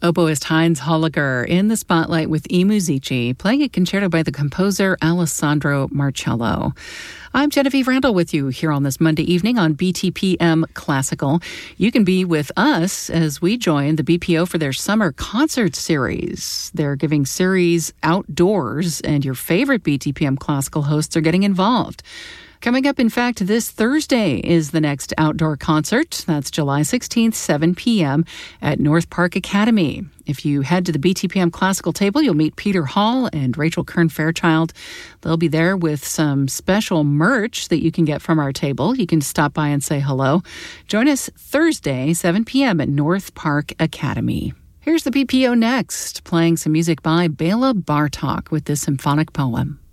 Oboist Heinz Holliger in the spotlight with I Musici, playing a concerto by the composer Alessandro Marcello. I'm Genevieve Randall with you here on this Monday evening on BTPM Classical. You can be with us as we join the BPO for their summer concert series. They're giving series outdoors, and your favorite BTPM Classical hosts are getting involved. Coming up, in fact, this Thursday is the next outdoor concert. That's July 16th, 7 p.m. at North Park Academy. If you head to the BTPM Classical table, you'll meet Peter Hall and Rachel Kern-Fairchild. They'll be there with some special merch that you can get from our table. You can stop by and say hello. Join us Thursday, 7 p.m. at North Park Academy. Here's the BPO next, playing some music by Bela Bartok with this symphonic poem.